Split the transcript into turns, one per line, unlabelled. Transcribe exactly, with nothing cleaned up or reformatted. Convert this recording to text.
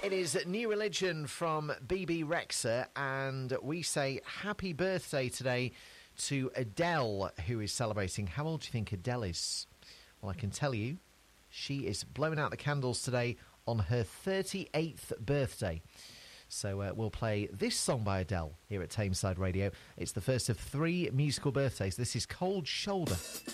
It is New Religion from B B Rexha, and we say happy birthday today to Adele, who is celebrating. How old do you think Adele is? Well, I can tell you, she is blowing out the candles today on her thirty-eighth birthday. So uh, we'll play this song by Adele here at Tameside Radio. It's the first of three musical birthdays. This is Cold Shoulder.